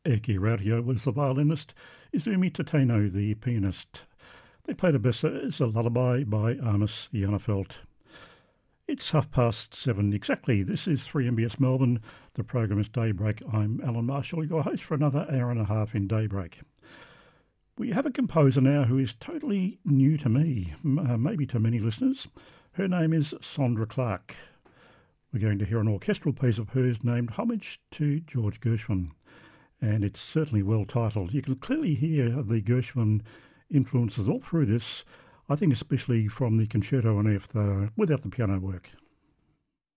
Eki Radio was the violinist, Izumi Tateno the pianist. They played a Bessa as a lullaby by Amos Janefelt. It's 7:30 exactly. This is 3MBS Melbourne. The program is Daybreak. I'm Alan Marshall, your host for another hour and a half in Daybreak. We have a composer now who is totally new to me, maybe to many listeners. Her name is Sondra Clark. We're going to hear an orchestral piece of hers named Homage to George Gershwin, and it's certainly well titled. You can clearly hear the Gershwin influences all through this, I think especially from the concerto on F without the piano work.